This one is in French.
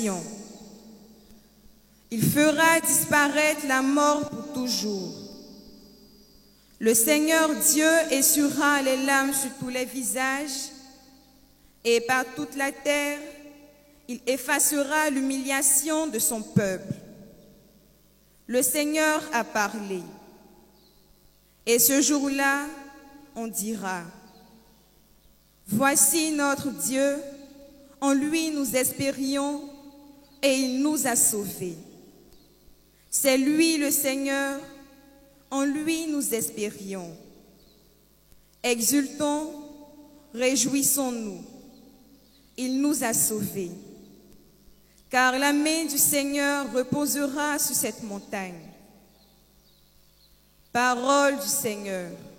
nations. Il fera disparaître la mort pour toujours. Le Seigneur Dieu essuiera les larmes sur tous les visages, et par toute la terre, il effacera l'humiliation de son peuple. Le Seigneur a parlé. Et ce jour-là, on dira, voici notre Dieu, en lui nous espérions et il nous a sauvés. C'est lui le Seigneur, en lui nous espérions. Exultons, réjouissons-nous, il nous a sauvés. Car la main du Seigneur reposera sur cette montagne. Parole du Seigneur.